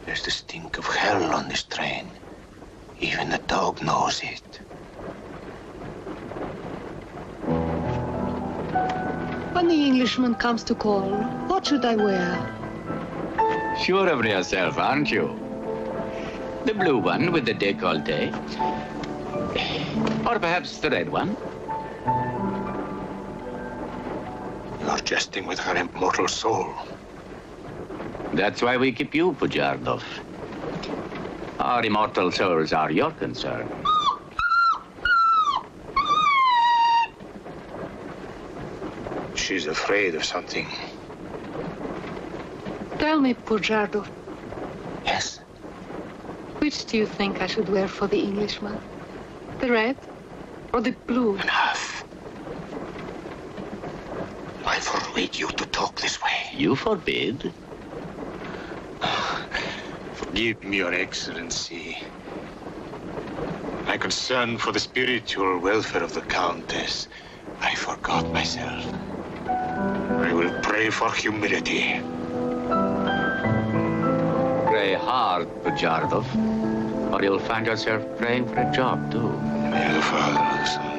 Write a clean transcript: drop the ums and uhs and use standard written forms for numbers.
There's the stink of hell on this train. Even the dog knows it. When the Englishman comes to call, what should I wear? Sure of yourself, aren't you? The blue one with the décolleté. Or perhaps the red one. You're jesting with her immortal soul. That's why we keep you, Pujardov. Our immortal souls are your concern. She's afraid of something. Tell me, Pujardov, Yes? which do you think I should wear for the Englishman? The red or the blue? Enough. I forbid you to talk this way. You forbid? Forgive me, Your Excellency. My concern for the spiritual welfare of the Countess, I forgot myself. I will pray for humility. Pray hard, Pujardov, or you'll find yourself praying for a job, too. May the Father, Son,